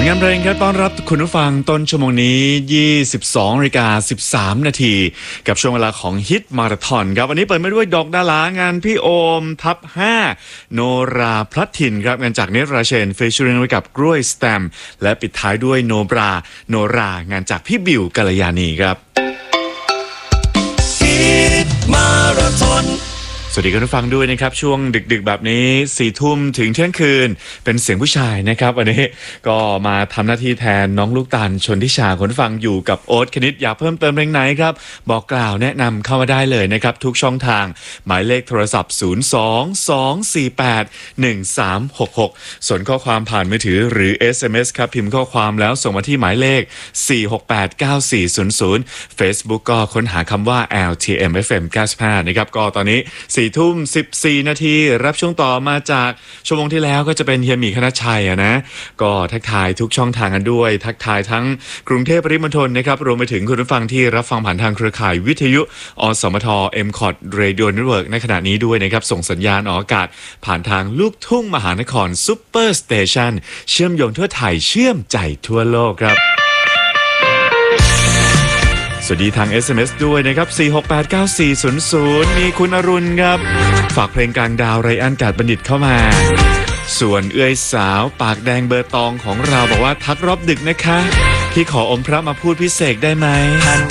ลงานเพลงครับต้อนรับคุณผู้ฟังต้นชั่วโมงนี้ 22:13 นาทีกับช่วงเวลาของฮิตมาราธอนครับวันนี้เปิดมาด้วยดอกดารางานพี่โอมทับ5โนราพลัดถิ่นครับงานจากเนตราเชนฟีเจอริงไว้กับกล้วยสแตมและปิดท้ายด้วยโนรางานจากพี่บิวกัลยาณีครับฮิตมาราธอนสวัสดีคุณผู้ฟังด้วยนะครับช่วงดึกๆแบบนี้4 ทุ่มถึงเที่ยงคืนเป็นเสียงผู้ชายนะครับวันนี้ก็มาทำหน้าที่แทนน้องลูกตาลชนทิชาคุณผู้ฟังอยู่กับโอ๊ตคณิตอยากเพิ่มเติมเพลงไหนครับบอกกล่าวแนะนำเข้ามาได้เลยนะครับทุกช่องทางหมายเลขโทรศัพท์ 022481366 ส่วนข้อความผ่านมือถือหรือ SMS ครับพิมพ์ข้อความแล้วส่งมาที่หมายเลข4689400 Facebook ก็ค้นหาคำว่า LTMFM 95นะครับก็ตอนนี้4 ทุ่ม 14 นาทีรับช่วงต่อมาจากชั่วโมงที่แล้วก็จะเป็นเฮียหมีคณชัยนะก็ทักทายทุกช่องทางกันด้วยทักทายทั้งกรุงเทพปริมณฑลนะครับรวมไปถึงคุณผู้ฟังที่รับฟังผ่านทางเครือข่ายวิทยุอสมท MCOT Radio Network ในขณะนี้ด้วยนะครับส่งสัญญาณออกอากาศผ่านทางลูกทุ่งมหานครซุปเปอร์สเตชันเชื่อมโยงทั่วไทยเชื่อมใจทั่วโลกครับสวัสดีทาง SMS ด้วยนะครับ4689400มีคุณอรุณครับฝากเพลงกลางดาวไรอันกาดบัณฑิตเข้ามาส่วนเอื้อยสาวปากแดงเบอร์ตองของเราบอกว่าทักรอบดึกนะคะพี่ขออมพระมาพูดพิเศษได้ไหม